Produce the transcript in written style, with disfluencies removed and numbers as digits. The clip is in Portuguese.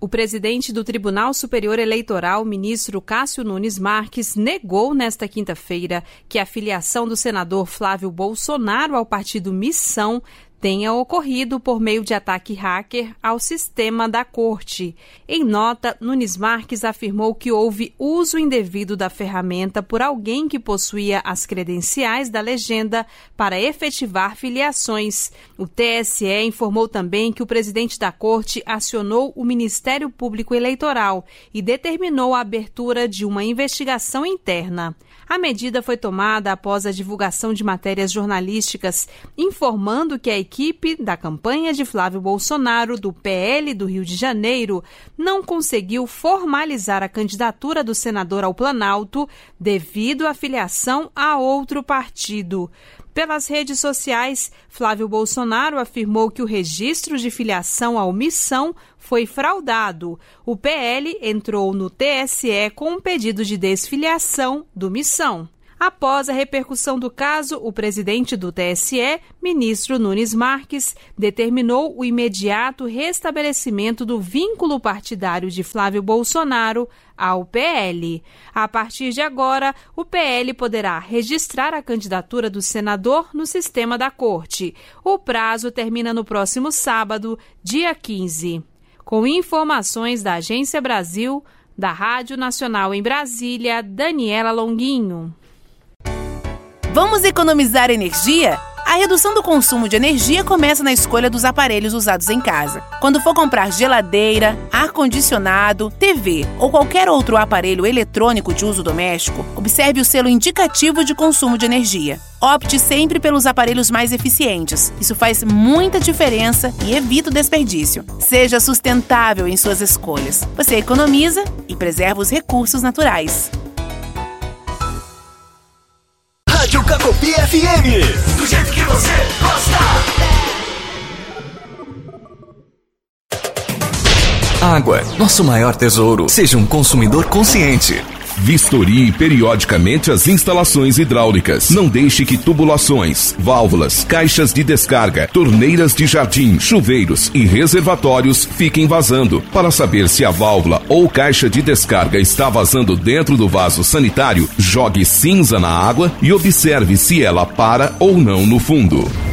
O presidente do Tribunal Superior Eleitoral, ministro Cássio Nunes Marques, negou nesta quinta-feira que a filiação do senador Flávio Bolsonaro ao partido Missão tenha ocorrido por meio de ataque hacker ao sistema da Corte. Em nota, Nunes Marques afirmou que houve uso indevido da ferramenta por alguém que possuía as credenciais da legenda para efetivar filiações. O TSE informou também que o presidente da Corte acionou o Ministério Público Eleitoral e determinou a abertura de uma investigação interna. A medida foi tomada após a divulgação de matérias jornalísticas informando que a equipe da campanha de Flávio Bolsonaro, do PL do Rio de Janeiro, não conseguiu formalizar a candidatura do senador ao Planalto devido à filiação a outro partido. Pelas redes sociais, Flávio Bolsonaro afirmou que o registro de filiação ao Missão foi fraudado. O PL entrou no TSE com um pedido de desfiliação do Missão. Após a repercussão do caso, o presidente do TSE, ministro Nunes Marques, determinou o imediato restabelecimento do vínculo partidário de Flávio Bolsonaro ao PL. A partir de agora, o PL poderá registrar a candidatura do senador no sistema da Corte. O prazo termina no próximo sábado, dia 15. Com informações da Agência Brasil, da Rádio Nacional em Brasília, Daniela Longuinho. Vamos economizar energia? A redução do consumo de energia começa na escolha dos aparelhos usados em casa. Quando for comprar geladeira, ar-condicionado, TV ou qualquer outro aparelho eletrônico de uso doméstico, observe o selo indicativo de consumo de energia. Opte sempre pelos aparelhos mais eficientes. Isso faz muita diferença e evita o desperdício. Seja sustentável em suas escolhas. Você economiza e preserva os recursos naturais. Rádio Cacopi FM, do jeito que você gosta. Água, nosso maior tesouro. Seja um consumidor consciente. Vistorie periodicamente as instalações hidráulicas. Não deixe que tubulações, válvulas, caixas de descarga, torneiras de jardim, chuveiros e reservatórios fiquem vazando. Para saber se a válvula ou caixa de descarga está vazando dentro do vaso sanitário, jogue cinza na água e observe se ela para ou não no fundo.